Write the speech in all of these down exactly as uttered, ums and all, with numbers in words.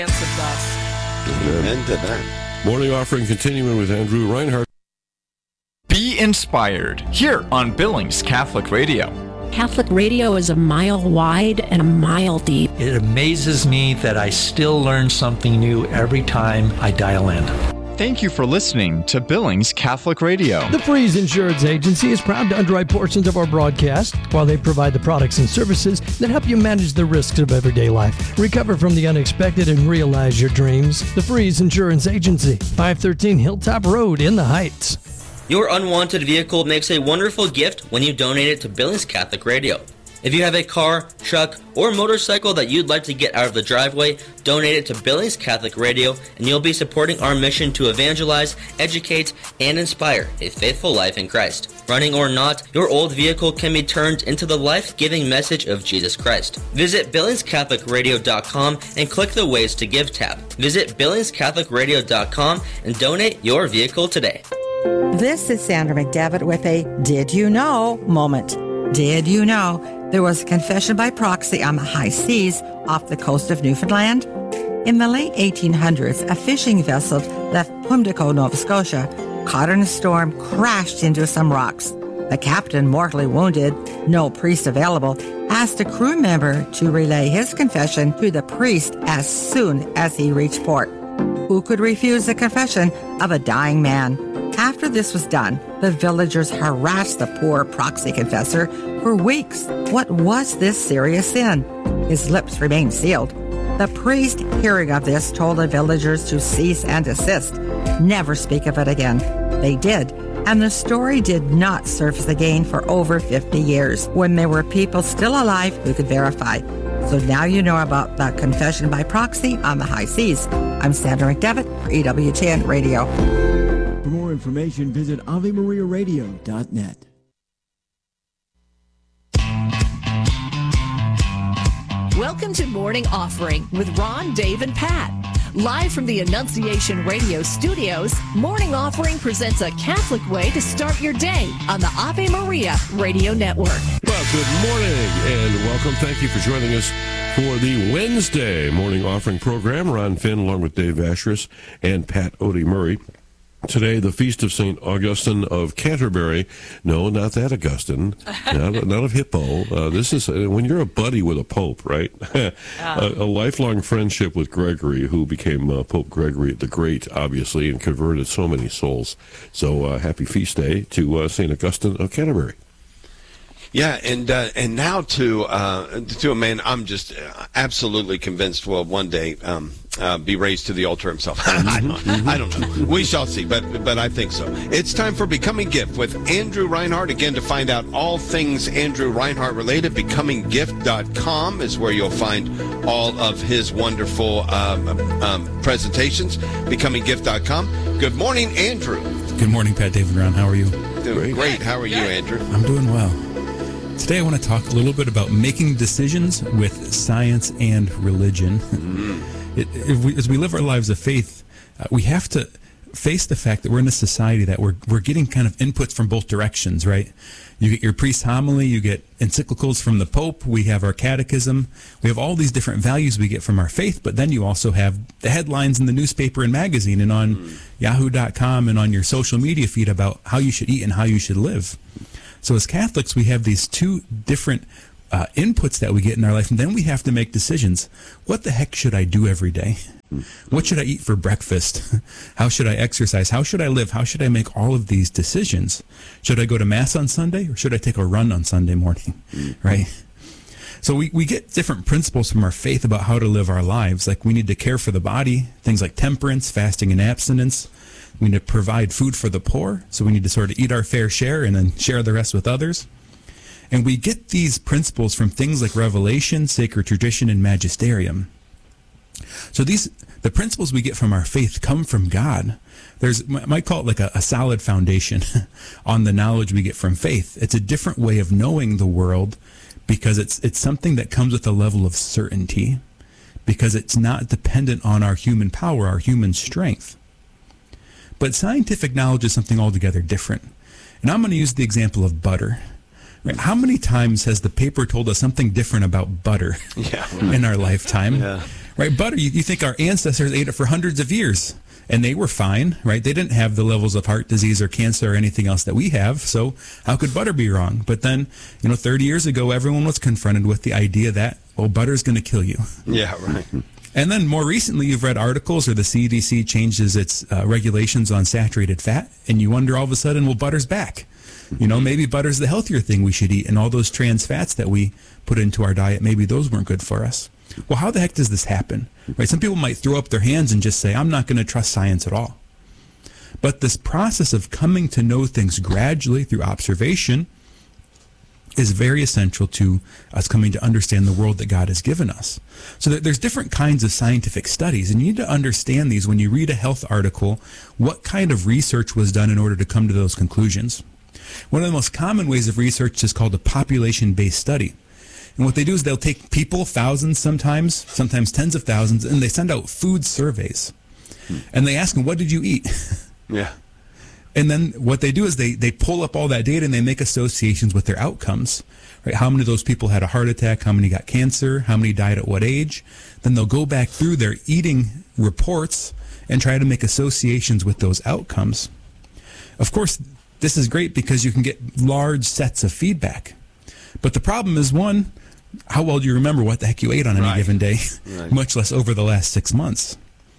Amen to that. Morning offering continuing with Andrew Reinhardt. Be inspired here on Billings Catholic Radio. Catholic radio is a mile wide and a mile deep. It amazes me that I still learn something new every time I dial in. Thank you for listening to Billings Catholic Radio. The Freeze Insurance Agency is proud to underwrite portions of our broadcast while they provide the products and services that help you manage the risks of everyday life, recover from the unexpected, and realize your dreams. The Freeze Insurance Agency, five thirteen Hilltop Road in the Heights. Your unwanted vehicle makes a wonderful gift when you donate it to Billings Catholic Radio. If you have a car, truck, or motorcycle that you'd like to get out of the driveway, donate it to Billings Catholic Radio, and you'll be supporting our mission to evangelize, educate, and inspire a faithful life in Christ. Running or not, your old vehicle can be turned into the life-giving message of Jesus Christ. Visit billings catholic radio dot com and click the Ways to Give tab. Visit billings catholic radio dot com and donate your vehicle today. This is Sandra McDevitt with a Did You Know moment. Did you know there was a confession by proxy on the high seas off the coast of Newfoundland? In the late eighteen hundreds, a fishing vessel left Pimlico, Nova Scotia, caught in a storm, crashed into some rocks. The captain, mortally wounded, no priest available, asked a crew member to relay his confession to the priest as soon as he reached port. Who could refuse the confession of a dying man? After this was done, the villagers harassed the poor proxy confessor for weeks. What was this serious sin? His lips remained sealed. The priest, hearing of this, told the villagers to cease and desist, never speak of it again. They did, and the story did not surface again for over fifty years, when there were people still alive who could verify. So now you know about the confession by proxy on the high seas. I'm Sandra McDevitt for E W T N Radio. For more information, visit ave maria radio dot net. Welcome to Morning Offering with Ron, Dave, and Pat. Live from the Annunciation Radio studios, Morning Offering presents a Catholic way to start your day on the Ave Maria Radio Network. Well, good morning and welcome. Thank you for joining us for the Wednesday Morning Offering program. Ron Finn along with Dave Vacherus and Pat Odie Murray. Today, the feast of Saint Augustine of Canterbury. No, not that Augustine. Not, not of Hippo. Uh, this is uh, when you're a buddy with a pope, right? a, a lifelong friendship with Gregory, who became uh, Pope Gregory the Great, obviously, and converted so many souls. So, uh, happy feast day to uh, Saint Augustine of Canterbury. Yeah, and uh, and now to uh, to a man I'm just absolutely convinced will one day um, uh, be raised to the altar himself. I, don't, I don't know. We shall see, but but I think so. It's time for Becoming Gift with Andrew Reinhardt. Again, to find out all things Andrew Reinhardt related, becoming gift dot com is where you'll find all of his wonderful um, um, presentations. becoming gift dot com. Good morning, Andrew. Good morning, Pat, David, Ron. How are you? Doing great. How are you, Andrew? I'm doing well. Today I want to talk a little bit about making decisions with science and religion. Mm. It, if we, as we live our lives of faith, uh, we have to face the fact that we're in a society that we're we're getting kind of inputs from both directions, right? You get your priest's homily, you get encyclicals from the Pope, we have our catechism, we have all these different values we get from our faith, but then you also have the headlines in the newspaper and magazine and on mm. yahoo dot com and on your social media feed about how you should eat and how you should live. So as Catholics, we have these two different uh, inputs that we get in our life, and then we have to make decisions. What the heck should I do every day? What should I eat for breakfast? How should I exercise? How should I live? How should I make all of these decisions? Should I go to Mass on Sunday, or should I take a run on Sunday morning? Right? So we, we get different principles from our faith about how to live our lives. Like we need to care for the body, things like temperance, fasting, and abstinence. We need to provide food for the poor, so we need to sort of eat our fair share and then share the rest with others. And we get these principles from things like Revelation, sacred tradition, and magisterium. So these, the principles we get from our faith come from God. There's, I might call it like a, a solid foundation on the knowledge we get from faith. It's a different way of knowing the world because it's it's something that comes with a level of certainty, because it's not dependent on our human power, our human strength. But scientific knowledge is something altogether different. And I'm going to use the example of butter. Right? How many times has the paper told us something different about butter yeah. in our lifetime? Yeah. Right, butter, you, you think our ancestors ate it for hundreds of years, and they were fine, right? They didn't have the levels of heart disease or cancer or anything else that we have, so how could butter be wrong? But then, you know, thirty years ago, everyone was confronted with the idea that, well, butter's going to kill you. Yeah, right. And then more recently, you've read articles or the C D C changes its uh, regulations on saturated fat, and you wonder all of a sudden, well, butter's back. You know, maybe butter's the healthier thing we should eat, and all those trans fats that we put into our diet, maybe those weren't good for us. Well, how the heck does this happen? Right? Some people might throw up their hands and just say, I'm not going to trust science at all. But this process of coming to know things gradually through observation is very essential to us coming to understand the world that God has given us. So that there's different kinds of scientific studies, and you need to understand these when you read a health article, what kind of research was done in order to come to those conclusions. One of the most common ways of research is called a population-based study. And what they do is they'll take people, thousands sometimes, sometimes tens of thousands, and they send out food surveys. Hmm. And they ask them, what did you eat? Yeah. And then what they do is they, they pull up all that data and they make associations with their outcomes. Right? How many of those people had a heart attack? How many got cancer? How many died at what age? Then they'll go back through their eating reports and try to make associations with those outcomes. Of course, this is great because you can get large sets of feedback. But the problem is, one, how well do you remember what the heck you ate on any Right. given day, Right. much less over the last six months?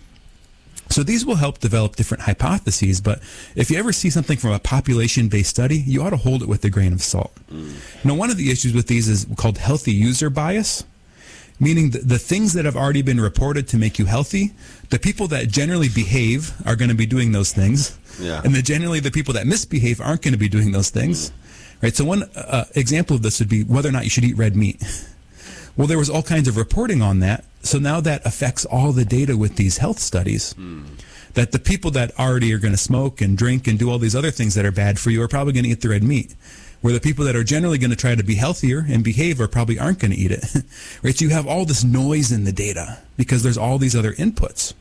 So these will help develop different hypotheses, but if you ever see something from a population-based study, you ought to hold it with a grain of salt. Mm. Now, one of the issues with these is called healthy user bias, meaning the, the things that have already been reported to make you healthy, the people that generally behave are going to be doing those things, Yeah. and the, generally the people that misbehave aren't going to be doing those things. Mm. Right, so one uh, example of this would be whether or not you should eat red meat. Well, there was all kinds of reporting on that, so now that affects all the data with these health studies. Mm. That the people that already are going to smoke and drink and do all these other things that are bad for you are probably going to eat the red meat, where the people that are generally going to try to be healthier and behave are probably aren't going to eat it. Right, so you have all this noise in the data because there's all these other inputs.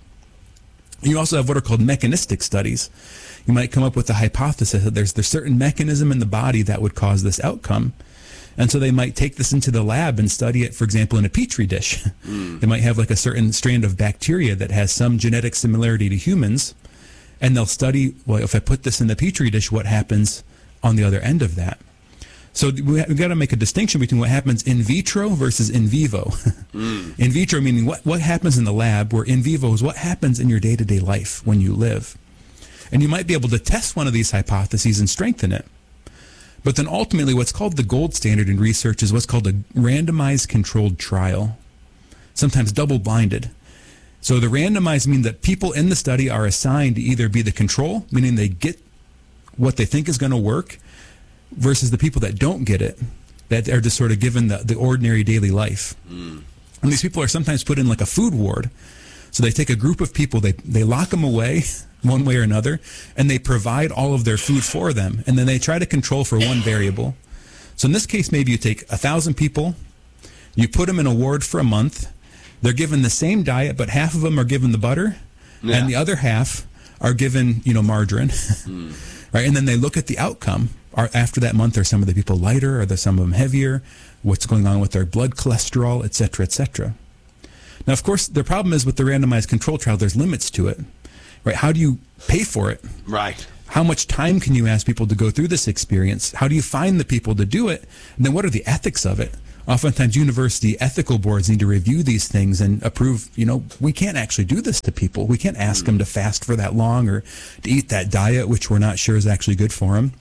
You also have what are called mechanistic studies. You might come up with a hypothesis that there's there's certain mechanism in the body that would cause this outcome. And so they might take this into the lab and study it, for example, in a petri dish. Mm. They might have like a certain strand of bacteria that has some genetic similarity to humans. And they'll study, well, if I put this in the petri dish, what happens on the other end of that? So we've got to make a distinction between what happens in vitro versus in vivo. Mm. In vitro meaning what, what happens in the lab, where in vivo is what happens in your day-to-day life when you live. And you might be able to test one of these hypotheses and strengthen it. But then ultimately what's called the gold standard in research is what's called a randomized controlled trial, sometimes double-blinded. So the randomized means that people in the study are assigned to either be the control, meaning they get what they think is going to work, versus the people that don't get it, that are just sort of given the, the ordinary daily life. Mm. And these people are sometimes put in like a food ward. So they take a group of people, they, they lock them away one way or another, and they provide all of their food for them. And then they try to control for one variable. So in this case, maybe you take a thousand people, you put them in a ward for a month, they're given the same diet, but half of them are given the butter, yeah. and the other half are given, you know, margarine. Mm. Right? And then they look at the outcome. Are, after that month, are some of the people lighter? Are there some of them heavier? What's going on with their blood cholesterol, et cetera, et cetera? Now, of course, the problem is with the randomized control trial, there's limits to it. Right? How do you pay for it? Right. How much time can you ask people to go through this experience? How do you find the people to do it? And then what are the ethics of it? Oftentimes, university ethical boards need to review these things and approve, you know, we can't actually do this to people. We can't ask mm. them to fast for that long or to eat that diet, which we're not sure is actually good for them.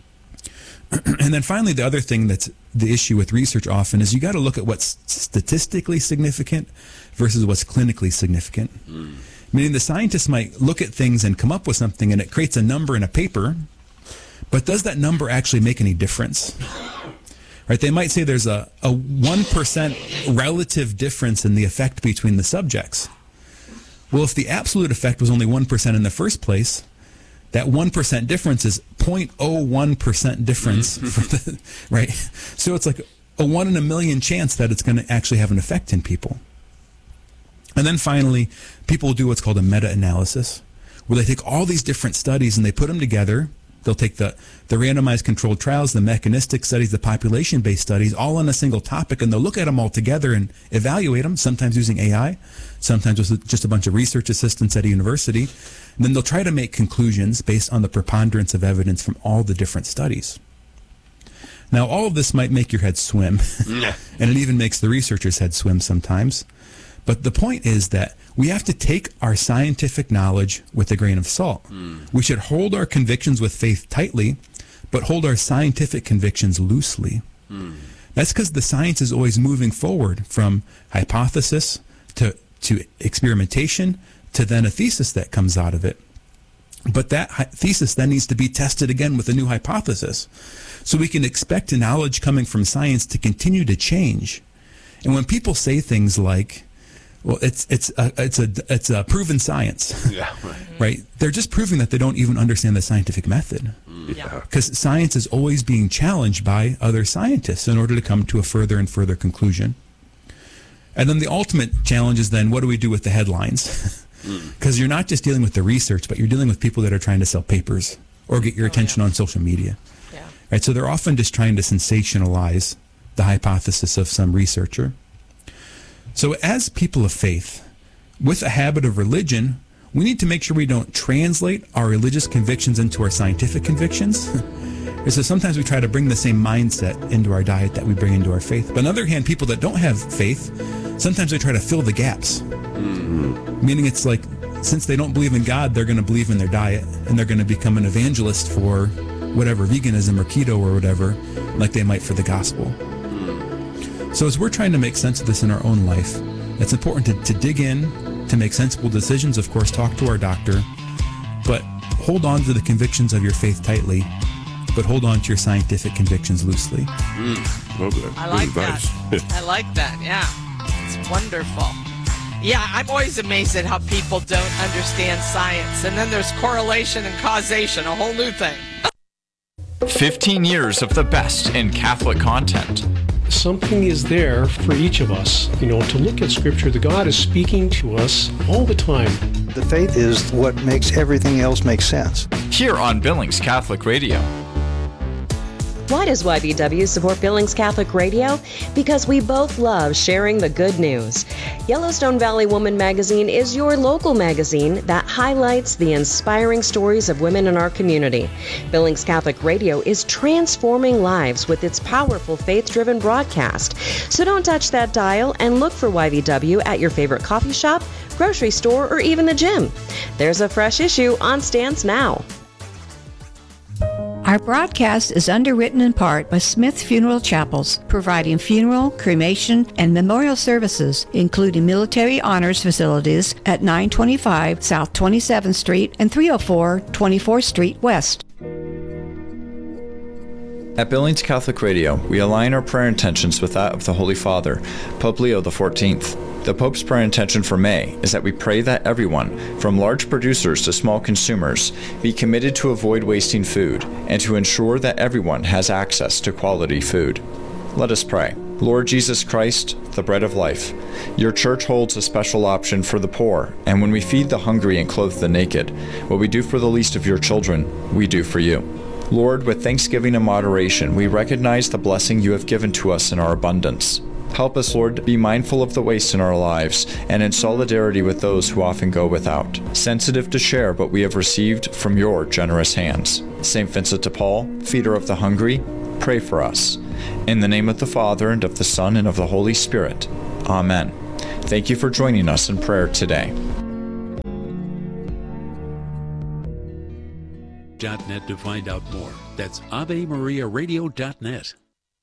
And then finally, the other thing that's the issue with research often is you got to look at what's statistically significant versus what's clinically significant. Mm. Meaning the scientists might look at things and come up with something and it creates a number in a paper, but does that number actually make any difference? Right? They might say there's a, a one percent relative difference in the effect between the subjects. Well, if the absolute effect was only one percent in the first place, that one percent difference is zero point zero one percent difference. For the, right? So it's like a one in a million chance that it's going to actually have an effect in people. And then finally, people will do what's called a meta-analysis, where they take all these different studies and they put them together, They'll take the, the randomized controlled trials, the mechanistic studies, the population-based studies, all on a single topic, and they'll look at them all together and evaluate them, sometimes using A I, sometimes with just a bunch of research assistants at a university. And then they'll try to make conclusions based on the preponderance of evidence from all the different studies. Now, all of this might make your head swim, and it even makes the researcher's head swim sometimes. But the point is that we have to take our scientific knowledge with a grain of salt. Mm. We should hold our convictions with faith tightly, but hold our scientific convictions loosely. Mm. That's because the science is always moving forward from hypothesis to, to experimentation to then a thesis that comes out of it. But that hi- thesis then needs to be tested again with a new hypothesis. So we can expect knowledge coming from science to continue to change. And when people say things like, well, it's it's a, it's a it's a proven science. Yeah, right. Right? They're just proving that they don't even understand the scientific method. Yeah. Because science is always being challenged by other scientists in order to come to a further and further conclusion. And then the ultimate challenge is then, what do we do with the headlines? Because mm. you're not just dealing with the research, but you're dealing with people that are trying to sell papers or get your oh, attention yeah. on social media. Yeah. Right? So they're often just trying to sensationalize the hypothesis of some researcher. So as people of faith, with a habit of religion, we need to make sure we don't translate our religious convictions into our scientific convictions. So sometimes we try to bring the same mindset into our diet that we bring into our faith. But on the other hand, people that don't have faith, sometimes they try to fill the gaps. Mm-hmm. Meaning it's like, since they don't believe in God, they're going to believe in their diet, and they're going to become an evangelist for whatever, veganism or keto or whatever, like they might for the gospel. So as we're trying to make sense of this in our own life, it's important to, to dig in, to make sensible decisions, of course, talk to our doctor, but hold on to the convictions of your faith tightly, but hold on to your scientific convictions loosely. Mm, well, good. I like good that. I like that, yeah. It's wonderful. Yeah, I'm always amazed at how people don't understand science, and then there's correlation and causation, a whole new thing. fifteen years of the best in Catholic content. Something is there for each of us, you know, to look at Scripture. The God is speaking to us all the time. The faith is what makes everything else make sense. Here on Billings Catholic Radio. Why does Y B W support Billings Catholic Radio? Because we both love sharing the good news. Yellowstone Valley Woman Magazine is your local magazine that highlights the inspiring stories of women in our community. Billings Catholic Radio is transforming lives with its powerful faith-driven broadcast. So don't touch that dial and look for Y B W at your favorite coffee shop, grocery store, or even the gym. There's a fresh issue on stands now. Our broadcast is underwritten in part by Smith Funeral Chapels, providing funeral, cremation, and memorial services, including military honors facilities at nine twenty-five South twenty-seventh Street and three oh four twenty-fourth Street West. At Billings Catholic Radio, we align our prayer intentions with that of the Holy Father, Pope Leo the fourteenth. The Pope's prayer intention for May is that we pray that everyone, from large producers to small consumers, be committed to avoid wasting food and to ensure that everyone has access to quality food. Let us pray. Lord Jesus Christ, the bread of life, your church holds a special option for the poor, and when we feed the hungry and clothe the naked, what we do for the least of your children, we do for you. Lord, with thanksgiving and moderation, we recognize the blessing you have given to us in our abundance. Help us, Lord, to be mindful of the waste in our lives and in solidarity with those who often go without, sensitive to share what we have received from your generous hands. Saint Vincent de Paul, feeder of the hungry, pray for us. In the name of the Father, and of the Son, and of the Holy Spirit. Amen. Thank you for joining us in prayer today. .net to find out more. That's Ave Maria Radio dot net.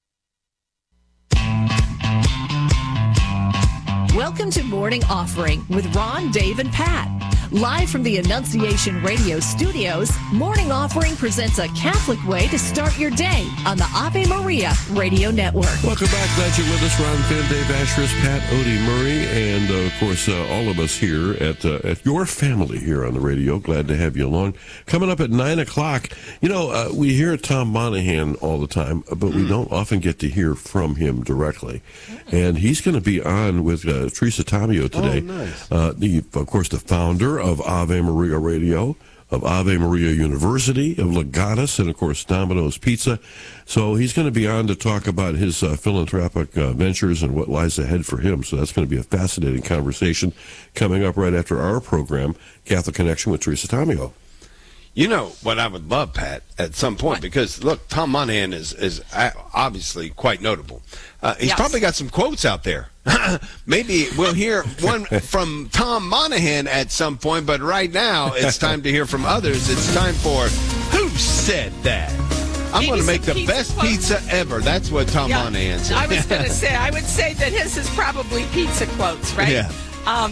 Welcome to Morning Offering with Ron, Dave, and Pat. Live from the Annunciation Radio studios, Morning Offering presents a Catholic way to start your day on the Ave Maria Radio Network. Welcome back. Glad you're with us. Ron Finn, Dave Asheris, Pat Odie Murray, and uh, of course uh, all of us here at uh, at your family here on the radio. Glad to have you along. Coming up at nine o'clock, you know, uh, we hear Tom Monahan all the time, but we don't often get to hear from him directly. And he's going to be on with uh, Teresa Tomeo today. Oh, nice. uh, the, of course, the founder of Ave Maria Radio, of Ave Maria University, of Legatus, and, of course, Domino's Pizza. So he's going to be on to talk about his uh, philanthropic uh, ventures and what lies ahead for him. So that's going to be a fascinating conversation coming up right after our program, Catholic Connection with Teresa Tomeo. You know what I would love, Pat, at some point, what? because, look, Tom Monahan is, is obviously quite notable. Uh, he's yes. probably got some quotes out there. Maybe we'll hear one from Tom Monahan at some point, but right now it's time to hear from others. It's time for Who Said That? I'm going to make the best quotes. pizza ever. That's what Tom yeah, Monahan said. I was going to say, I would say that his is probably pizza quotes, right? Yeah. Um,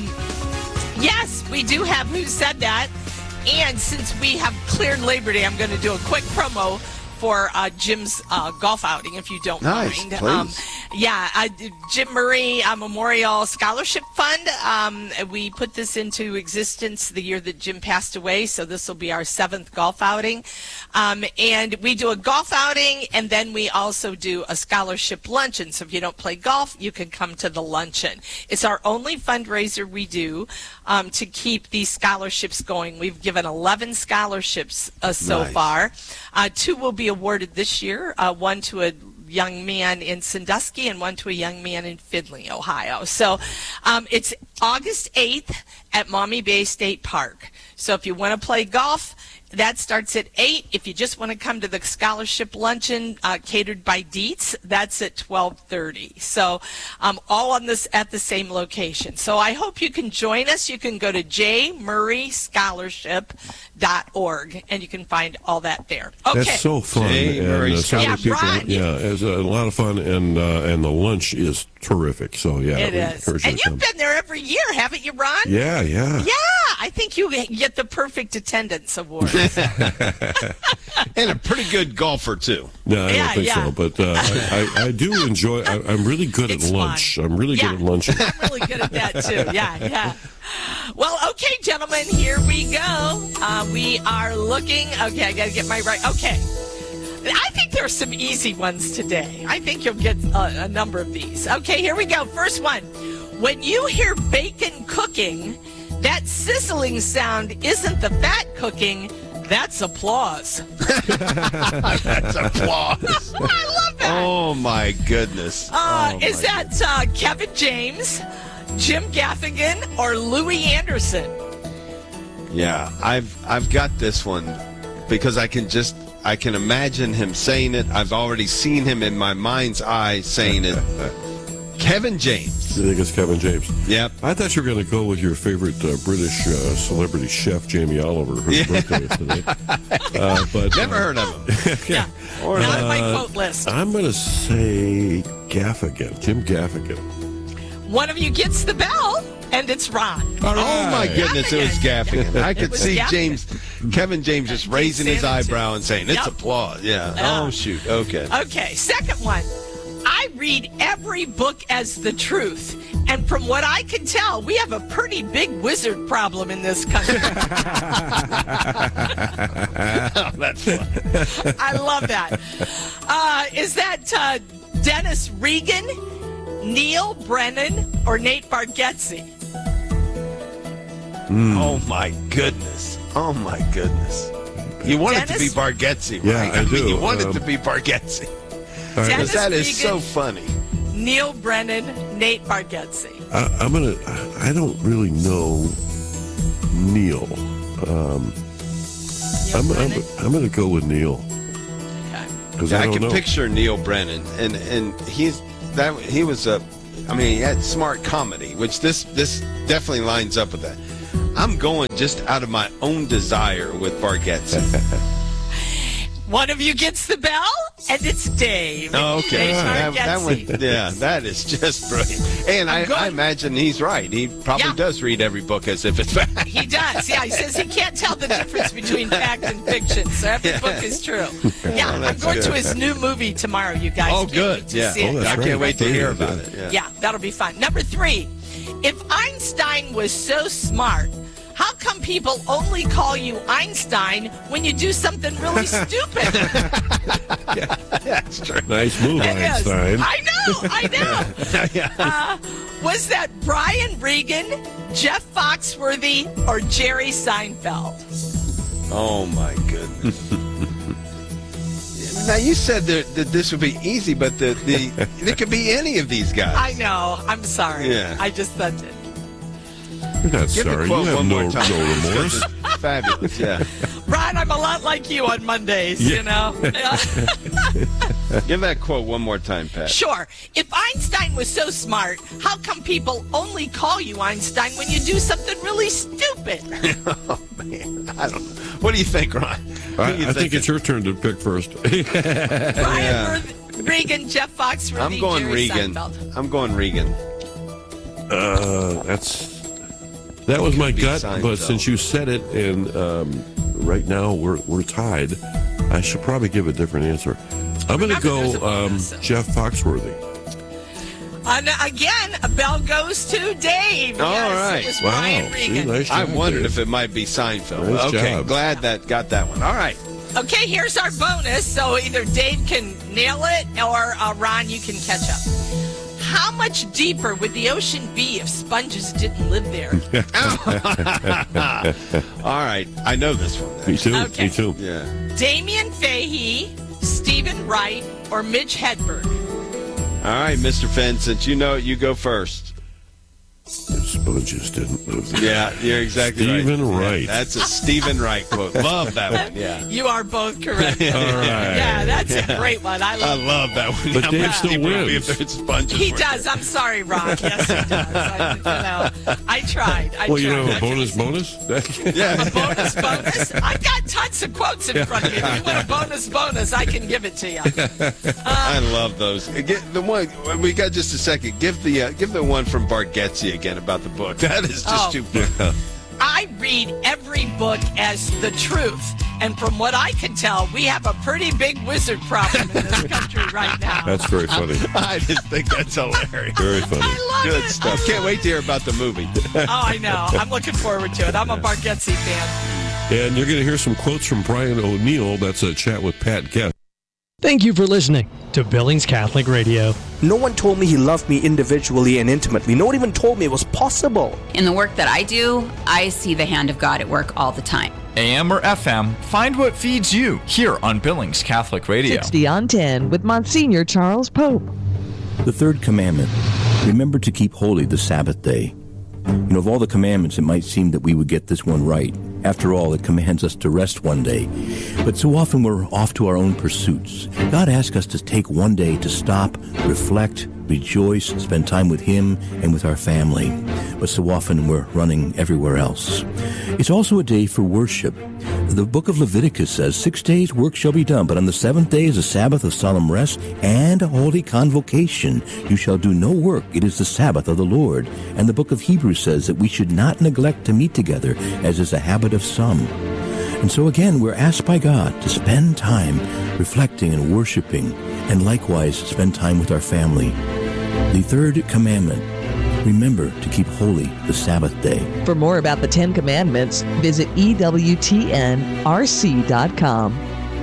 yes, we do have Who Said That. And since we have cleared Labor Day, I'm going to do a quick promo for uh, Jim's uh, golf outing, if you don't nice, mind. Please. Um, yeah, uh, Jim Murray uh, Memorial Scholarship Fund. Um, we put this into existence the year that Jim passed away, so this will be our seventh golf outing. Um, and we do a golf outing, and then we also do a scholarship luncheon. So if you don't play golf, you can come to the luncheon. It's our only fundraiser we do um, to keep these scholarships going. We've given eleven scholarships uh, so nice. far. Uh, two will be awarded this year, uh, one to a young man in Sandusky and one to a young man in Findlay, Ohio. So um, it's August eighth at Maumee Bay State Park. So if you want to play golf, that starts at eight. If you just want to come to the scholarship luncheon uh, catered by Dietz, that's at twelve thirty. So um, all on this at the same location. So I hope you can join us. You can go to j murray scholarship dot org and you can find all that there. Okay. That's so fun. J. And, Murray uh, so yeah, many people, Ron, yeah, it's a lot of fun, and uh, and the lunch is terrific. So yeah, it is. And you've come. been there every year, haven't you, Ron? Yeah, yeah. Yeah, I think you get the perfect attendance award. And a pretty good golfer, too. No, I yeah, don't think yeah. so. But uh, I, I, I do enjoy I, I'm really good it's at lunch. Fun. I'm really yeah. good at lunch. I'm really good at that, too. Yeah, yeah. Well, okay, gentlemen, here we go. Uh, we are looking. Okay, I got to get my right. Okay. I think there are some easy ones today. I think you'll get a, a number of these. Okay, here we go. First one. When you hear bacon cooking, that sizzling sound isn't the fat cooking. That's applause. That's applause. I love that. Oh, my goodness. Uh, oh, is my that uh, Kevin James, Jim Gaffigan, or Louis Anderson? Yeah, I've I've got this one because I can just I can imagine him saying it. I've already seen him in my mind's eye saying it. Kevin James. You think it's Kevin James? Yep. I thought you were going to go with your favorite uh, British uh, celebrity chef, Jamie Oliver, whose Yeah. birthday is today. Uh, but, Never uh, heard of him. Yeah. Or Not uh, on my quote list. I'm going to say Gaffigan, Jim Gaffigan. One of you gets the bell, and it's Ron. Oh, my goodness, it was Gaffigan. I could was see Gaffigan. James, Kevin James just raising his Sanderson. eyebrow and saying, it's Yep. applause. Yeah. Yeah. Oh, shoot. Okay. Okay, second one. I read every book as the truth. And from what I can tell, we have a pretty big wizard problem in this country. Oh, that's fun. I love that. Uh, is that uh, Dennis Regan, Neil Brennan, or Nate Bargatze? Mm. Oh, my goodness. Oh, my goodness. You want it to be Dennis? Bargatze, Yeah, right? I mean, do. you want Um, it to be Bargatze. All right, Dennis That is Regan, so funny. Neil Brennan, Nate Bargatze. I, I'm gonna. I don't really know Neil. Um, I'm, I'm, I'm gonna go with Neil. Because Yeah, I I, don't can know. picture Neil Brennan, and and he's that he was a, I mean, he had smart comedy, which this this definitely lines up with that. I'm going just out of my own desire with Bargatze. One of you gets the bell, and it's Dave. Oh, okay. Dave That, that one, Bargatze. yeah, that is just brilliant. And I, I'm going- I imagine he's right. He probably Yeah. does read every book as if it's fact. He does. Yeah, he says he can't tell the difference between fact and fiction, so every Yeah. book is true. Yeah, Oh, I'm that's going to good. his new movie tomorrow, you guys. Oh, Can't good. wait to Yeah. see it. Oh, that's I right. can't wait to Very hear good. about it. Yeah. Yeah, that'll be fun. Number three, if Einstein was so smart, how come people only call you Einstein when you do something really stupid? Yeah, that's true. Nice move, It is. Einstein. I know, I know. Uh, was that Brian Regan, Jeff Foxworthy, or Jerry Seinfeld? Oh, my goodness. Now, you said that, that this would be easy, but the, the it could be any of these guys. I know. I'm sorry. Yeah. I just thought it. You're not Give sorry. the quote You have one no, more time. no remorse. Fabulous, yeah. Ron, I'm a lot like you on Mondays, Yeah. you know? Give that quote one more time, Pat. Sure. If Einstein was so smart, how come people only call you Einstein when you do something really stupid? Oh, man. I don't know. What do you think, Ron? Who I, do you I think it's your turn to pick first. Brian Regan, Jeff Foxworthy, I'm going Jerry Regan. Seinfeld. I'm going Regan. Uh, that's that was my Could be gut, Seinfeld. but since you said it, and um, right now we're we're tied, I should probably give a different answer. I'm going to Remember, there's a go um, bonus. Jeff Foxworthy. And again, a bell goes to Dave. All yes, right. It was Wow. Brian See, Regan. nice I job, wondered Dave. if it might be Seinfeld. Nice okay, job. glad that got that one. All right. Okay, here's our bonus. So either Dave can nail it or uh, Ron, you can catch up. How much deeper would the ocean be if sponges didn't live there? All right. I know this one. Me too. Okay. Me too. Yeah. Damien Fahey, Stephen Wright, or Mitch Hedberg? All right, Mister Fenn, since you know it, you go first. The sponges didn't live there. Yeah, you're exactly right. Stephen Wright. Yeah, that's a Stephen Wright quote. Love that one. Yeah. You are both correct. All right. Yeah, that's a great one. I I love love that one. But How Dave much still deeper would it be wins. if there's sponges He right does. there? I'm sorry, Ron. Yes, he does. I, you know, I tried. I Well, tried. you know, a Okay. bonus bonus. Yeah. A bonus bonus? I've got tons of quotes in front of me. If you want a bonus bonus, I can give it to you. I love those. Get the one we got just a second. Give the uh, give the one from Bargatze again about the book. That is just Oh. too funny. I read every book as the truth. And from what I can tell, we have a pretty big wizard problem in this country right now. That's very funny. I just think that's hilarious. Very funny. I love Good it. stuff. Can't wait to hear about the movie. Oh, I know. I'm looking forward to it. I'm a Bargatze fan. And you're going to hear some quotes from Brian O'Neill. That's a chat with Pat Guest. Thank you for listening to Billings Catholic Radio. No one told me he loved me individually and intimately. No one even told me it was possible. In the work that I do, I see the hand of God at work all the time. A M or F M, find what feeds you here on Billings Catholic Radio. sixty on ten with Monsignor Charles Pope. The third commandment, remember to keep holy the Sabbath day. You know, of all the commandments, it might seem that we would get this one right. After all, it commands us to rest one day. But so often we're off to our own pursuits. God asks us to take one day to stop, reflect, rejoice, spend time with Him and with our family. But so often we're running everywhere else. It's also a day for worship. The book of Leviticus says, Six days work shall be done, but on the seventh day is a Sabbath of solemn rest and a holy convocation. You shall do no work. It is the Sabbath of the Lord. And the book of Hebrews says that we should not neglect to meet together, as is a habit of some. And so again, we're asked by God to spend time reflecting and worshiping, and likewise spend time with our family. The third commandment, remember to keep holy the Sabbath day. For more about the Ten Commandments, visit E W T N R C dot com.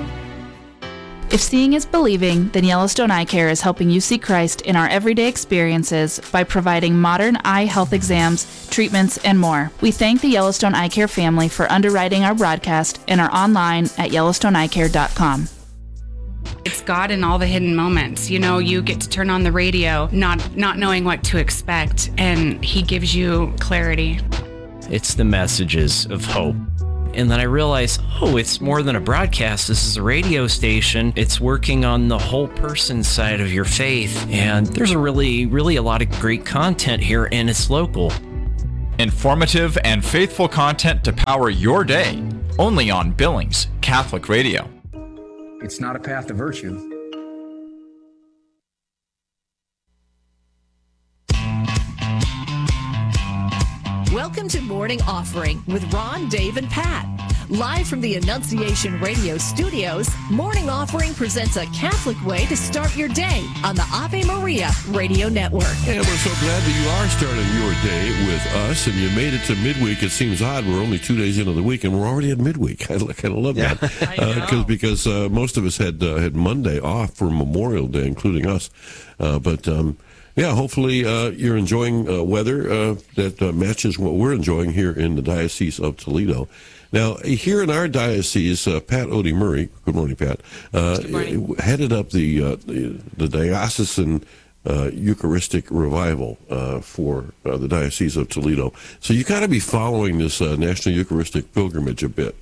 If seeing is believing, then Yellowstone Eye Care is helping you see Christ in our everyday experiences by providing modern eye health exams, treatments, and more. We thank the Yellowstone Eye Care family for underwriting our broadcast and are online at yellowstone eye care dot com. It's God in all the hidden moments. You know, you get to turn on the radio, not not knowing what to expect, and He gives you clarity. It's the messages of hope. And then I realized, oh, it's more than a broadcast. This is a radio station. It's working on the whole person side of your faith. And there's a really, really a lot of great content here, and it's local. Informative and faithful content to power your day. Only on Billings Catholic Radio. It's not a path to virtue. Welcome to Morning Offering with Ron, Dave, and Pat. Live from the Annunciation Radio studios, Morning Offering presents a Catholic way to start your day on the Ave Maria Radio Network. And we're so glad that you are starting your day with us, and you made it to midweek. It seems odd. We're only two days into the week, and we're already at midweek. I kind of love Yeah. that uh, cause, because uh, most of us had uh, had Monday off for Memorial Day, including us. Uh, but um, Yeah, hopefully uh, you're enjoying uh, weather uh, that uh, matches what we're enjoying here in the Diocese of Toledo. Now, here in our diocese, uh, Pat Odie Murray, good morning, Pat, uh, good morning. headed up the uh, the, the diocesan uh, Eucharistic revival uh, for uh, the Diocese of Toledo. So you got to be following this uh, National Eucharistic Pilgrimage a bit.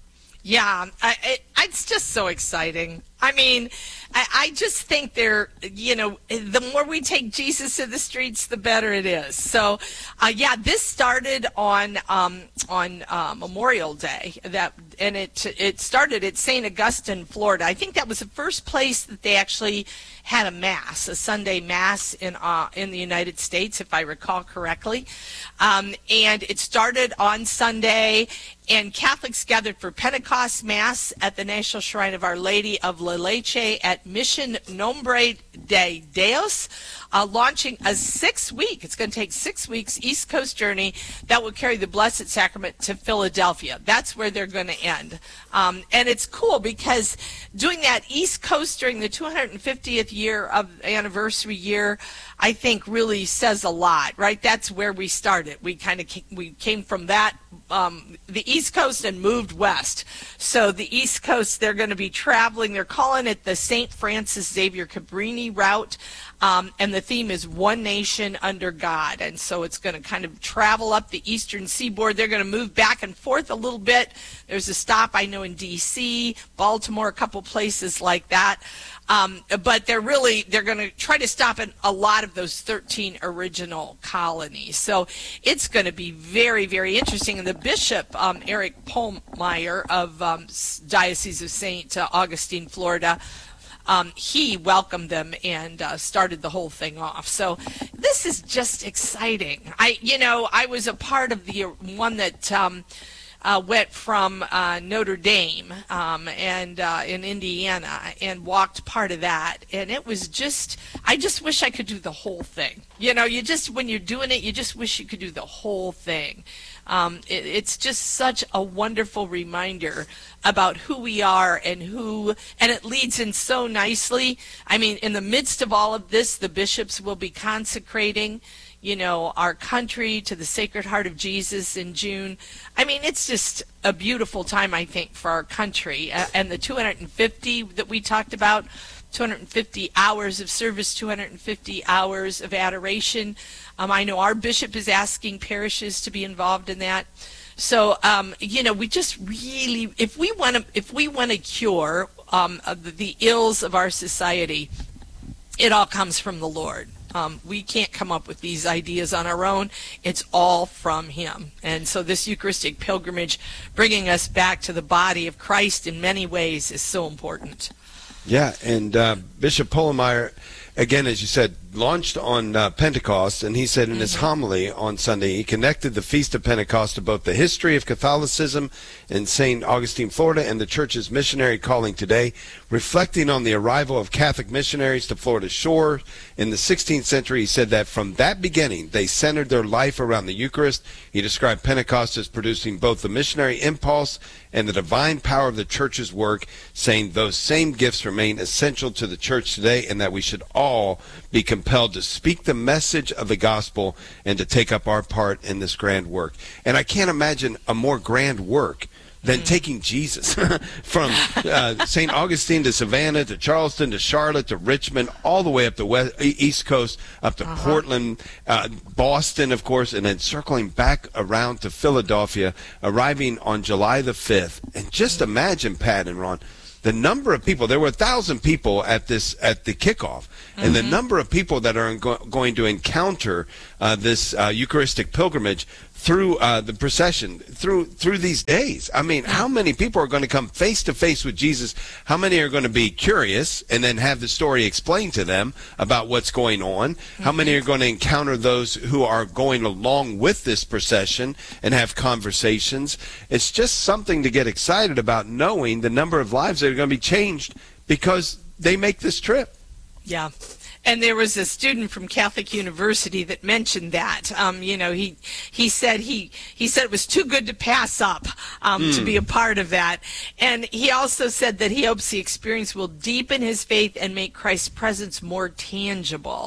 Yeah, I, I, it's just so exciting. I mean, I, I just think they're, you know, the more we take Jesus to the streets, the better it is. So, uh, yeah, this started on um, on uh, Memorial Day, that, and it it started at Saint Augustine, Florida. I think that was the first place that they actually had a mass, a Sunday mass in uh, in the United States, if I recall correctly. Um, and it started on Sunday, and Catholics gathered for Pentecost Mass at the National Shrine of Our Lady of La Leche at Mission Nombre de Deus, uh, launching a six-week, it's going to take six weeks, East Coast journey that will carry the Blessed Sacrament to Philadelphia. That's where they're going to end. Um, and it's cool because doing that East Coast during the two hundred fiftieth year of anniversary year, I think really says a lot, right? That's where we started. We kind of came, we came from that, um, the East Coast, and moved west. So the East Coast, they're going to be traveling. They're calling it the Saint Francis Xavier Cabrini route. Um, and the theme is One Nation Under God. And so it's going to kind of travel up the eastern seaboard. They're going to move back and forth a little bit. There's a stop, I know, in D C, Baltimore, a couple places like that. Um, but they're really, they're going to try to stop in a lot of those thirteen original colonies. So it's going to be very, very interesting. And the bishop, um, Eric Pohlmeyer of um, Diocese of Saint Augustine, Florida, Um, he welcomed them and uh, started the whole thing off. So this is just exciting. I, you know, I was a part of the one that um, uh, went from uh, Notre Dame um, and uh, in Indiana and walked part of that, and it was just, I just wish I could do the whole thing. You know, you just, when you're doing it, you just wish you could do the whole thing. Um, it, it's just such a wonderful reminder about who we are and who, and it leads in so nicely. I mean, in the midst of all of this, the bishops will be consecrating, you know, our country to the Sacred Heart of Jesus in June. I mean, it's just a beautiful time, I think, for our country. Uh, and the two hundred fifty that we talked about, two hundred fifty hours of service, two hundred fifty hours of adoration. Um, I know our bishop is asking parishes to be involved in that. So, um, you know, we just really, if we want to, if we want to cure um, the, the ills of our society, it all comes from the Lord. Um, we can't come up with these ideas on our own. It's all from Him. And so this Eucharistic pilgrimage, bringing us back to the body of Christ in many ways, is so important. Yeah, and uh, Bishop Pohlmeyer, again, as you said, launched on uh, Pentecost, and he said in his homily on Sunday, he connected the Feast of Pentecost to both the history of Catholicism in Saint Augustine, Florida, and the Church's missionary calling today, reflecting on the arrival of Catholic missionaries to Florida's shore in the sixteenth century. He said that from that beginning, they centered their life around the Eucharist. He described Pentecost as producing both the missionary impulse and the divine power of the Church's work, saying those same gifts remain essential to the Church today, and that we should all be compelled to speak the message of the gospel and to take up our part in this grand work. And I can't imagine a more grand work than mm. taking Jesus from uh, Saint Augustine to Savannah to Charleston to Charlotte to Richmond, all the way up the west, East Coast, up to uh-huh. Portland, uh, Boston, of course, and then circling back around to Philadelphia, arriving on July the fifth. And just imagine, Pat and Ron, the number of people, there were a thousand people at this at the kickoff, and mm-hmm. the number of people that are go- going to encounter uh, this uh, Eucharistic pilgrimage through uh, the procession, through through these days. I mean, how many people are going to come face to face with Jesus? How many are going to be curious and then have the story explained to them about what's going on? Mm-hmm. How many are going to encounter those who are going along with this procession and have conversations? It's just something to get excited about, knowing the number of lives that are going to be changed because they make this trip. Yeah. And there was a student from Catholic University that mentioned that. Um, you know, he he said he he said it was too good to pass up um, mm. to be a part of that. And he also said that he hopes the experience will deepen his faith and make Christ's presence more tangible.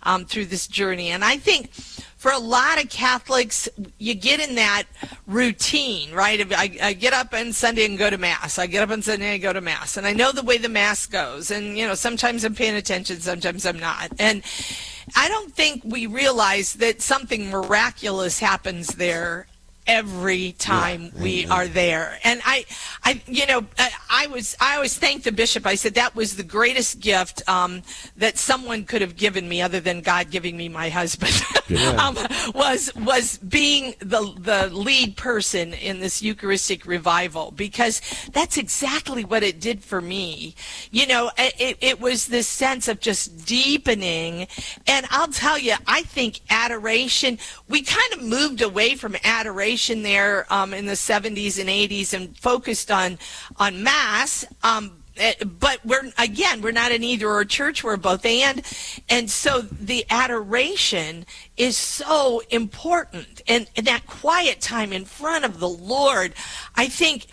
um, through this journey. And I think for a lot of Catholics, you get in that routine, right? I, I get up on Sunday and go to Mass. I get up on Sunday and go to Mass. And I know the way the Mass goes. And, you know, sometimes I'm paying attention, sometimes I'm not. And I don't think we realize that something miraculous happens there every time yeah, we are there. And I, I, you know, I, I was, I always thanked the bishop. I said that was the greatest gift um, that someone could have given me, other than God giving me my husband. Yeah. um, was was being the the lead person in this Eucharistic revival, because that's exactly what it did for me. You know, it, it was this sense of just deepening. And I'll tell you, I think adoration, we kind of moved away from adoration there um, in the seventies and eighties and focused on on Mass. Um, but we're again, we're not an either or church, we're both and. And so the adoration is so important. And, and that quiet time in front of the Lord, I think,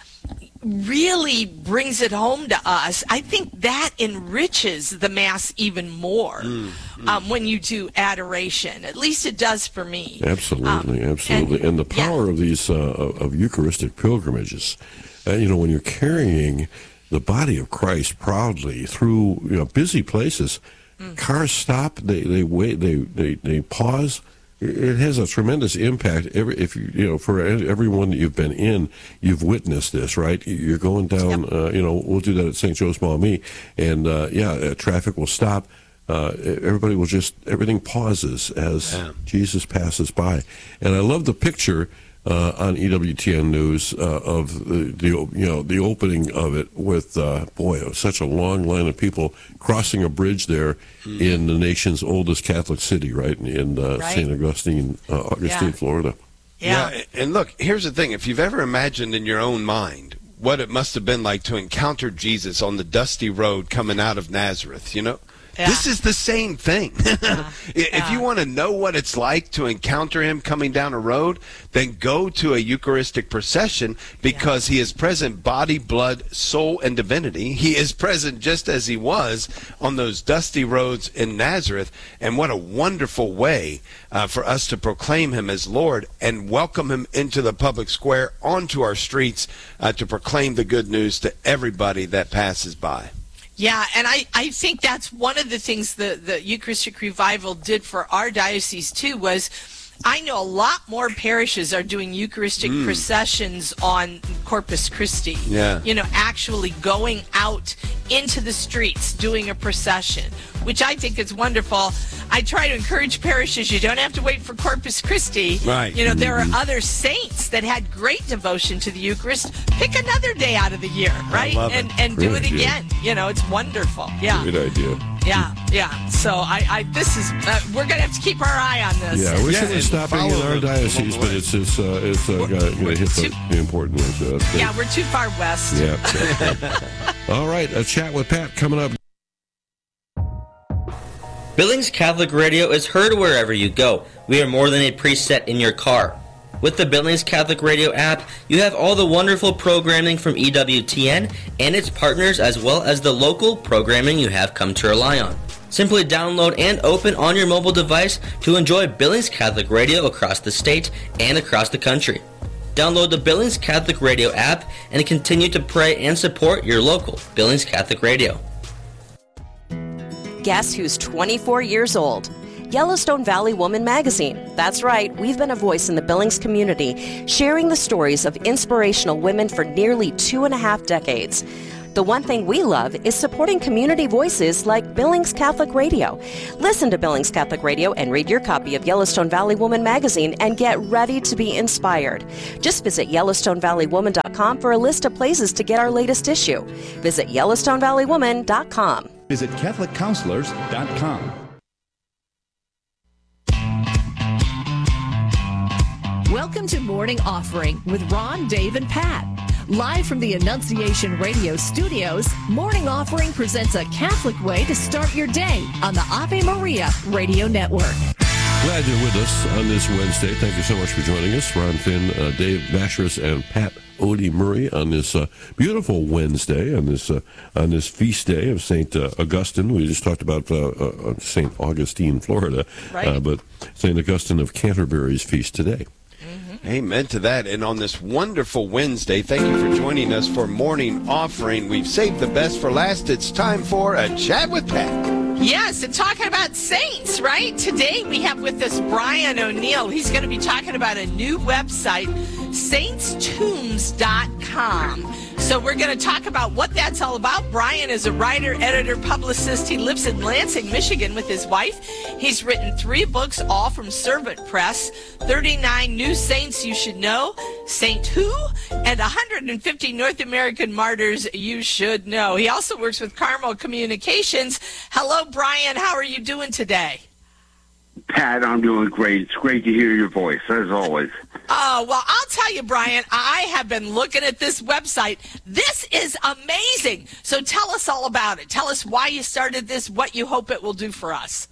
really brings it home to us. I think that enriches the Mass even more mm, mm. Um, when you do adoration. At least it does for me. Absolutely, um, absolutely. And, and the power yeah. of these uh, of Eucharistic pilgrimages, uh, you know, when you're carrying the body of Christ proudly through, you know, busy places, mm. cars stop, they they wait, they they, they pause. It has a tremendous impact. Every if you you know for everyone that you've been in, you've witnessed this, right? You're going down. Yep. Uh, you know, we'll do that at Saint Joe's Maumee, and uh, yeah, uh, traffic will stop. Uh, everybody will just everything pauses as yeah. Jesus passes by, and I love the picture uh, on E W T N News uh, of the, the you know the opening of it with uh, boy, it was such a long line of people crossing a bridge there mm. in the nation's oldest Catholic city, right in uh, right. Saint Augustine, uh, Augustine, yeah. Florida. Yeah. yeah, and look, here's the thing: if you've ever imagined in your own mind what it must have been like to encounter Jesus on the dusty road coming out of Nazareth, you know. Yeah. This is the same thing. uh, if yeah. you want to know what it's like to encounter him coming down a road, then go to a Eucharistic procession, because yeah. he is present body, blood, soul, and divinity. He is present just as he was on those dusty roads in Nazareth. And what a wonderful way uh, for us to proclaim him as Lord and welcome him into the public square, onto our streets, uh, to proclaim the good news to everybody that passes by. Yeah, and I, I think that's one of the things the, the Eucharistic Revival did for our diocese, too, was I know a lot more parishes are doing Eucharistic mm. processions on Corpus Christi. Yeah. You know, actually going out into the streets, doing a procession, which I think is wonderful. I try to encourage parishes, you don't have to wait for Corpus Christi. Right. You know, there are other saints that had great devotion to the Eucharist. Pick another day out of the year, right? And and do it again. You know, it's wonderful. Yeah. Good idea. Yeah, yeah. So I, I this is uh, we're gonna have to keep our eye on this. Yeah, we're yeah, shouldn't stop being in our diocese, but it's it's uh, it's uh, going to hit the, the important ones. Uh, yeah, we're too far west. Yeah. All right, a chat with Pat coming up. Billings Catholic Radio is heard wherever you go. We are more than a preset in your car. With the Billings Catholic Radio app, you have all the wonderful programming from E W T N and its partners, as well as the local programming you have come to rely on. Simply download and open on your mobile device to enjoy Billings Catholic Radio across the state and across the country. Download the Billings Catholic Radio app and continue to pray and support your local Billings Catholic Radio. Guess who's twenty-four years old? Yellowstone Valley Woman Magazine. That's right, we've been a voice in the Billings community, sharing the stories of inspirational women for nearly two and a half decades. The one thing we love is supporting community voices like Billings Catholic Radio. Listen to Billings Catholic Radio and read your copy of Yellowstone Valley Woman Magazine and get ready to be inspired. Just visit Yellowstone Valley Woman dot com for a list of places to get our latest issue. Visit Yellowstone Valley Woman dot com. Visit Catholic Counselors dot com. Welcome to Morning Offering with Ron, Dave, and Pat. Live from the Annunciation Radio studios, Morning Offering presents a Catholic way to start your day on the Ave Maria Radio Network. Glad you're with us on this Wednesday. Thank you so much for joining us. Ron Finn, uh, Dave Vashris, and Pat Odie Murray on this uh, beautiful Wednesday, on this uh, on this feast day of Saint uh, Augustine. We just talked about uh, uh, Saint Augustine, Florida, right. uh, but Saint Augustine of Canterbury's feast today. Amen to that. And on this wonderful Wednesday, thank you for joining us for Morning Offering. We've saved the best for last. It's time for a Chat with Pat. Yes, and talking about saints, right? Today we have with us Brian O'Neill. He's going to be talking about a new website, saints tombs dot com. So we're going to talk about what that's all about. Brian is a writer, editor, publicist. He lives in Lansing, Michigan with his wife. He's written three books, all from Servant Press, thirty-nine New Saints You Should Know, Saint Who, and one hundred fifty North American Martyrs You Should Know. He also works with Carmel Communications. Hello, Brian. How are you doing today? Pat, I'm doing great. It's great to hear your voice, as always. Oh, well, I'll tell you, Brian, I have been looking at this website. This is amazing. So tell us all about it. Tell us why you started this, what you hope it will do for us.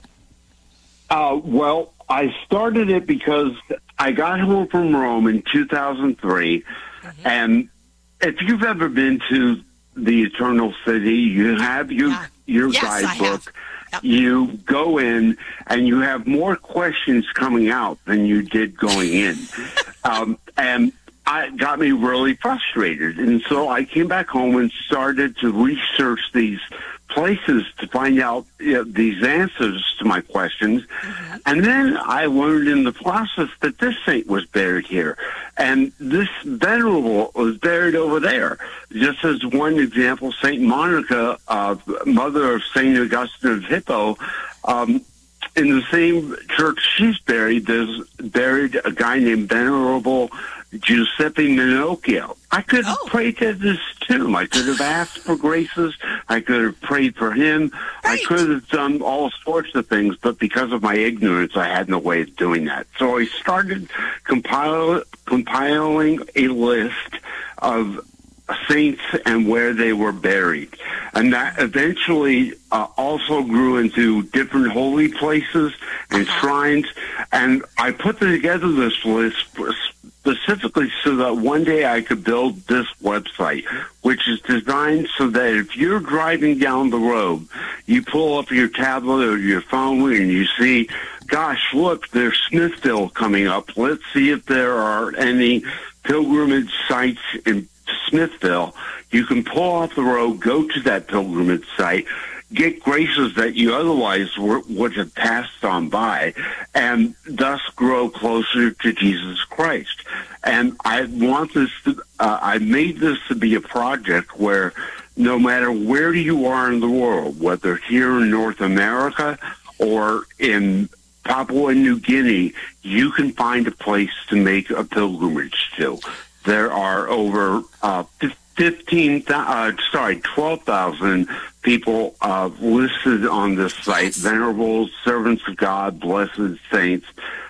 Uh, well, I started it because I got home from Rome in two thousand three, mm-hmm. and if you've ever been to the Eternal City, you have your, yeah. your yes, guidebook. Yep. You go in and you have more questions coming out than you did going in. um, and it got me really frustrated. And so I came back home and started to research these places to find out you know, these answers to my questions. Mm-hmm. And then I learned in the process that this saint was buried here. And this venerable was buried over there. Just as one example, Saint Monica, uh, mother of Saint Augustine of Hippo, um, in the same church she's buried, there's buried a guy named Venerable Giuseppe Minocchio. I could have oh. prayed to this tomb. I could have asked for graces. I could have prayed for him. Right. I could have done all sorts of things, but because of my ignorance, I had no way of doing that. So I started compile, compiling a list of saints and where they were buried. And that eventually uh, also grew into different holy places and shrines. And I put together this list specifically so that one day I could build this website, which is designed so that if you're driving down the road, you pull up your tablet or your phone and you see, gosh, look, there's Smithville coming up. Let's see if there are any pilgrimage sites in Smithville. You can pull off the road, go to that pilgrimage site, get graces that you otherwise were, would have passed on by, and thus grow closer to Jesus Christ. And I want this to, uh, I made this to be a project where no matter where you are in the world, whether here in North America or in Papua New Guinea, you can find a place to make a pilgrimage to. There are over uh, fifteen, uh, sorry, twelve thousand people uh, listed on this site. Venerables, servants of God, blessed saints,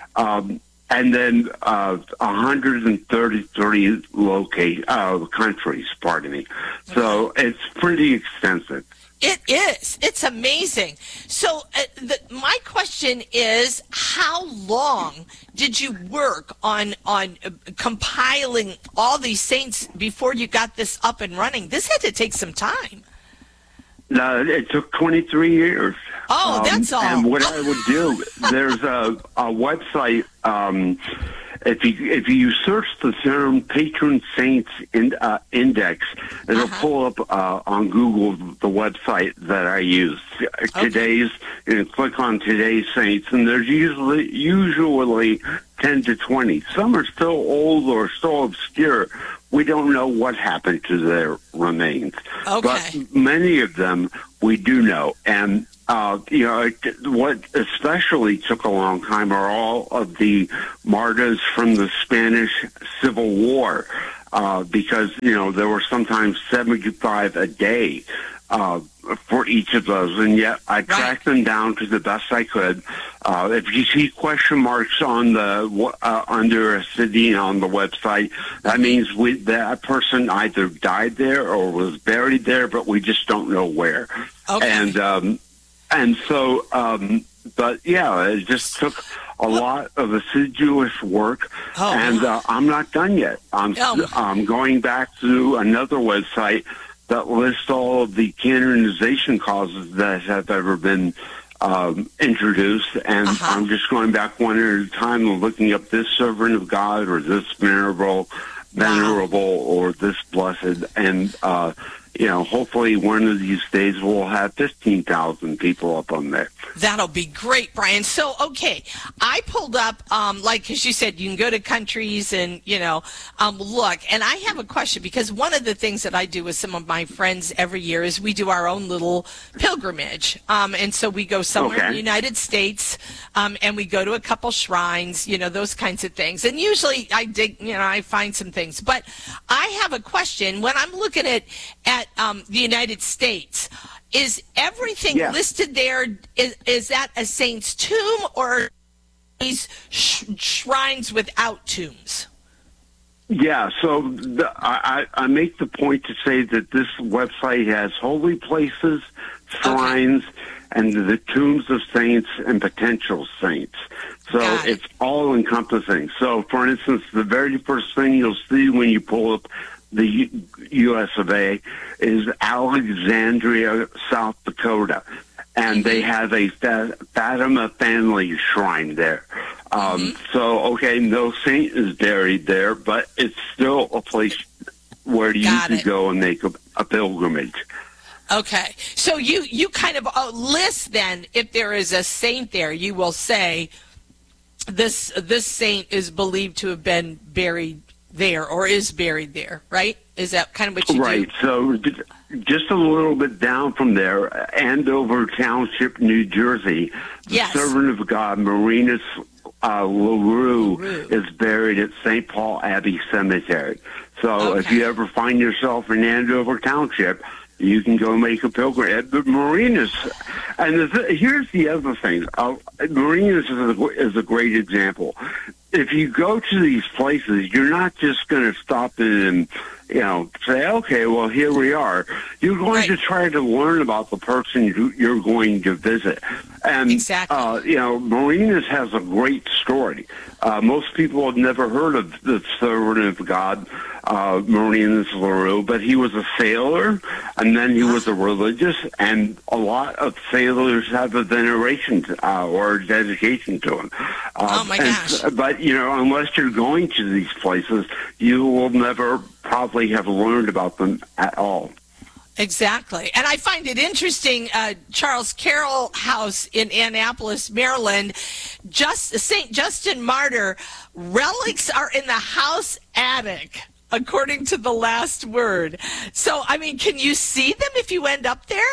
um, and then uh, one hundred thirty-three locate uh, countries. Pardon me. So it's pretty extensive. It is. It's amazing. So uh, the, my question is, how long did you work on on uh, compiling all these saints before you got this up and running? This had to take some time. No, it took twenty-three years. Oh, um, that's all. And what I would do, there's a, a website. Um, If you if you search the term Patron Saints in, uh, Index, it'll uh-huh. pull up uh, on Google the website that I use. Okay. Today's, you know, click on today's saints, and there's usually usually ten to twenty. Some are so old or so obscure, we don't know what happened to their remains. Okay. But many of them we do know, and. Uh, you know, what especially took a long time are all of the martyrs from the Spanish Civil War, uh, because, you know, there were sometimes seventy-five a day uh, for each of those, and yet I tracked right. them down to the best I could. Uh, if you see question marks on the uh, under a city on the website, that means we, that person either died there or was buried there, but we just don't know where. Okay. And um, And so, um, but yeah, it just took a lot of assiduous work, Oh, and uh, I'm not done yet. I'm, Oh. I'm going back to another website that lists all of the canonization causes that have ever been um, introduced, and Uh-huh. I'm just going back one at a time and looking up this servant of God or this venerable, venerable or this blessed, and uh, you know, hopefully one of these days we'll have fifteen thousand people up on there. That'll be great, Brian. So, okay, I pulled up, um, like, because you said you can go to countries and, you know, um, look. And I have a question, because one of the things that I do with some of my friends every year is we do our own little pilgrimage. Um, and so we go somewhere Okay. in the United States, um, and we go to a couple shrines, you know, those kinds of things. And usually I dig, you know, I find some things. But I have a question. When I'm looking at, at um, the United States, is everything Yeah. listed there, is, is that a saint's tomb or these sh- shrines without tombs? Yeah, so the, I, I I make the point to say that this website has holy places, shrines, and the tombs of saints and potential saints. So Got it. it's all encompassing. So, for instance, the very first thing you'll see when you pull up the U- U S of A is Alexandria, South Dakota, and they have a Fa- Fatima family shrine there. Um, So, okay, no saint is buried there, but it's still a place where you Got could it. go and make a, a pilgrimage. Okay, so you, you kind of uh, list then, if there is a saint there, you will say this this saint is believed to have been buried there or is buried there, right? Is that kind of what you Right. do? So j- just a little bit down from there, Andover Township, New Jersey, the Yes. servant of God, Marinus uh, LaRue, is buried at Saint Paul Abbey Cemetery. So if you ever find yourself in Andover Township, you can go make a pilgrimage. But Marinus, and the th- here's the other thing. Uh, Marinus is a, is a great example. If you go to these places, you're not just going to stop in and, you know, say, okay, well, here we are. You're going to try to learn about the person you- you're going to visit. And, exactly. uh, you know, Marinus has a great story. Uh, most people have never heard of the servant of God, uh, Marinus LaRue, but he was a sailor, and then he was a religious, and a lot of sailors have a veneration to, uh, or dedication to him. Uh, Oh, my and- gosh. But, you know, unless you're going to these places, you will never probably have learned about them at all. Exactly. And I find it interesting, uh, Charles Carroll House in Annapolis, Maryland, just Saint Justin Martyr, relics are in the house attic, according to the last word. So, I mean, can you see them if you end up there?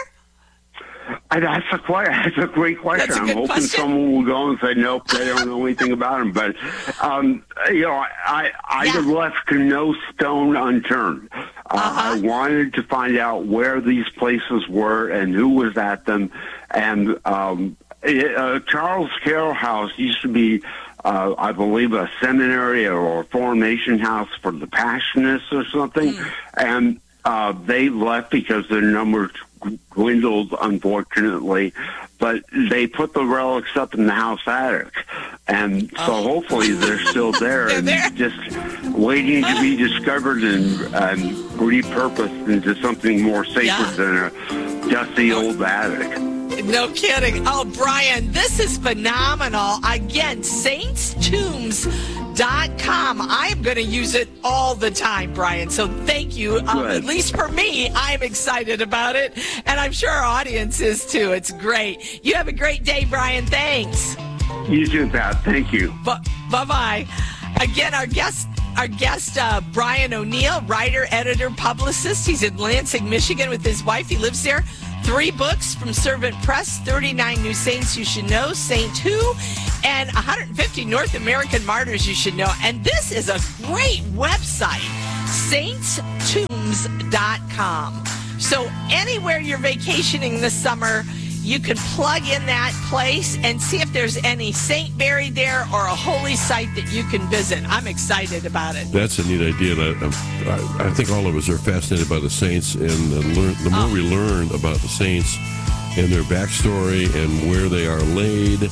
And that's a quite, that's a great question. That's a I'm good hoping question. someone will go and say, nope, they don't know anything about him. But, um, you know, I, I Yeah. left no stone unturned. Uh, Uh-huh. I wanted to find out where these places were and who was at them. And um, it, uh, Charles Carroll House used to be, uh, I believe, a seminary or a formation house for the Passionists or something. Mm. And uh, they left because their numbers dwindled, unfortunately, but they put the relics up in the house attic, and so Oh. hopefully they're still there and just waiting to be discovered and, and repurposed into something more sacred Yeah. than a dusty old attic. No kidding. Oh, Brian, this is phenomenal. Again, saints tombs dot com. I am going to use it all the time, Brian. So thank you. Um, Good. at least for me, I'm excited about it. And I'm sure our audience is too. It's great. You have a great day, Brian. Thanks. You too, Pat. Thank you. Bu- bye-bye. Again, our guest, our guest, uh, Brian O'Neill, writer, editor, publicist. He's in Lansing, Michigan with his wife. He lives there. Three books from Servant Press, thirty-nine New Saints You Should Know, Saint Who, and one hundred fifty North American Martyrs You Should Know. And this is a great website, saints tombs dot com. So anywhere you're vacationing this summer, you can plug in that place and see if there's any saint buried there or a holy site that you can visit. I'm excited about it. That's a neat idea, and I, I, I think all of us are fascinated by the saints, and the, learn, the more Oh. we learn about the saints and their backstory and where they are laid,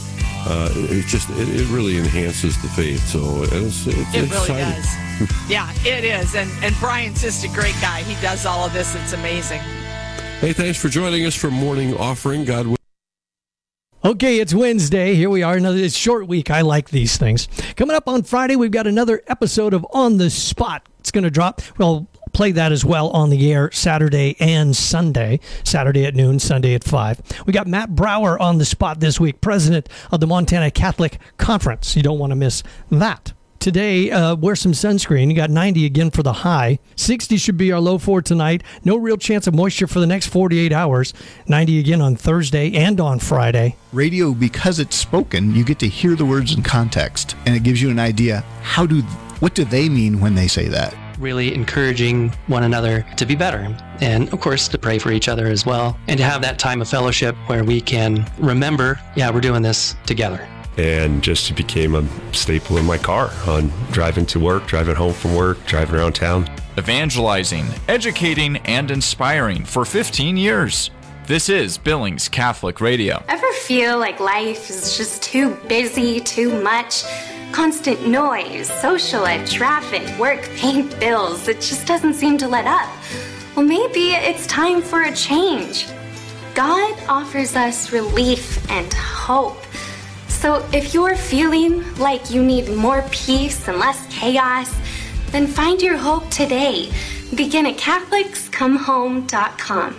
uh, it just it, it really enhances the faith. So it's, it's It really exciting. does. Yeah, it is. And and Brian's just a great guy. He does all of this. It's amazing. Hey, thanks for joining us for Morning Offering. God willing. Okay, it's Wednesday. Here we are. Another it's a short week. I like these things. Coming up on Friday, we've got another episode of On the Spot. It's going to drop. We'll play that as well on the air Saturday and Sunday. Saturday at noon, Sunday at five. We got Matt Brower on the spot this week, president of the Montana Catholic Conference. You don't want to miss that. Today, uh, wear some sunscreen. You got ninety again for the high. sixty should be our low for tonight. No real chance of moisture for the next forty-eight hours. ninety again on Thursday and on Friday. Radio, because it's spoken, you get to hear the words in context, and it gives you an idea. How do, what do they mean when they say that? Really encouraging one another to be better, and of course to pray for each other as well, and to have that time of fellowship where we can remember, yeah, we're doing this together. And just became a staple in my car on driving to work, driving home from work, driving around town. Evangelizing, educating, and inspiring for fifteen years. This is Billings Catholic Radio. Ever feel like life is just too busy, too much? Constant noise, social life, traffic, work, paying bills. It just doesn't seem to let up. Well, maybe it's time for a change. God offers us relief and hope. So if you're feeling like you need more peace and less chaos, then find your hope today. Begin at Catholics Come Home dot com.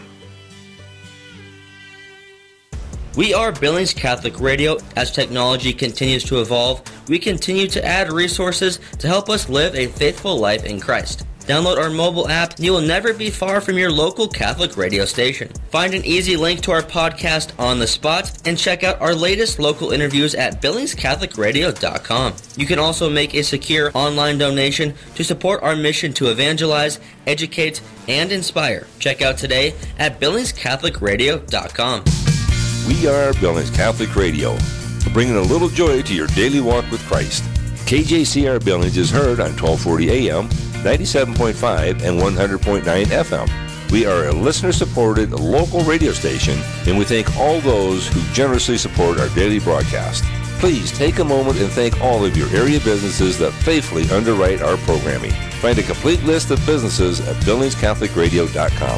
We are Billings Catholic Radio. As technology continues to evolve, we continue to add resources to help us live a faithful life in Christ. Download our mobile app and you will never be far from your local Catholic radio station. Find an easy link to our podcast On the Spot and check out our latest local interviews at Billings Catholic Radio dot com. You can also make a secure online donation to support our mission to evangelize, educate, and inspire. Check out today at Billings Catholic Radio dot com. We are Billings Catholic Radio, bringing a little joy to your daily walk with Christ. K J C R Billings is heard on twelve forty A M, ninety-seven point five, and one hundred point nine F M. We are a listener-supported local radio station, and we thank all those who generously support our daily broadcast. Please take a moment and thank all of your area businesses that faithfully underwrite our programming. Find a complete list of businesses at Billings Catholic Radio dot com.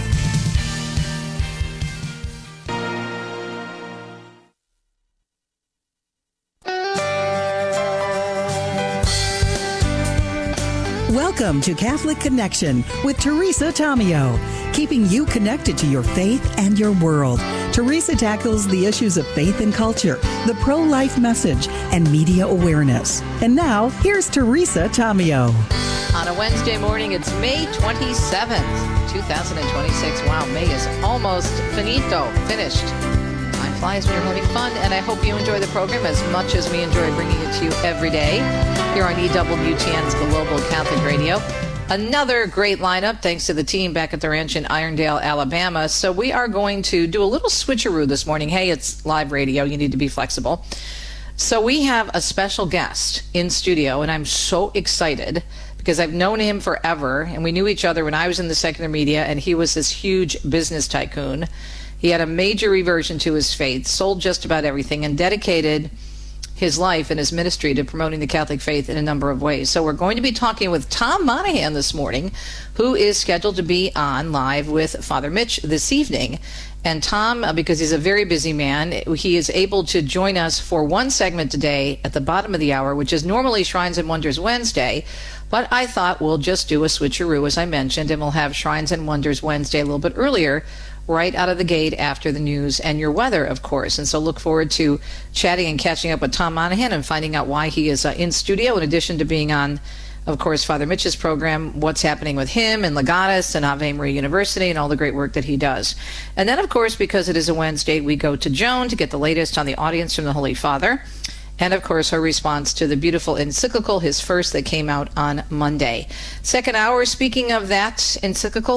Welcome to Catholic Connection with Teresa Tomeo, keeping you connected to your faith and your world. Teresa tackles the issues of faith and culture, the pro-life message, and media awareness. And now, here's Teresa Tomeo. On a Wednesday morning, it's May twenty-seventh, twenty twenty-six. Wow, May is almost finito, finished. Time flies when you're having fun, and I hope you enjoy the program as much as we enjoy bringing it to you every day here on E W T N's Global Catholic Radio. Another great lineup, thanks to the team back at the ranch in Irondale, Alabama. So we are going to do a little switcheroo this morning. Hey, it's live radio. You need to be flexible. So we have a special guest in studio, and I'm so excited because I've known him forever, and we knew each other when I was in the secular media, and he was this huge business tycoon. He had a major reversion to his faith, sold just about everything, and dedicated his life and his ministry to promoting the Catholic faith in a number of ways. So we're going to be talking with Tom Monahan this morning, who is scheduled to be on live with Father Mitch this evening. And Tom, because he's a very busy man, he is able to join us for one segment today at the bottom of the hour, which is normally Shrines and Wonders Wednesday. But I thought we'll just do a switcheroo, as I mentioned, and we'll have Shrines and Wonders Wednesday a little bit earlier, right out of the gate after the news and your weather, of course. And so look forward to chatting and catching up with Tom Monahan and finding out why he is uh, in studio, in addition to being on, of course, Father Mitch's program, what's happening with him and Legatus and Ave Maria University and all the great work that he does. And then, of course, because it is a Wednesday, we go to Joan to get the latest on the audience from the Holy Father. And, of course, her response to the beautiful encyclical, his first, that came out on Monday. Second hour, speaking of that encyclical,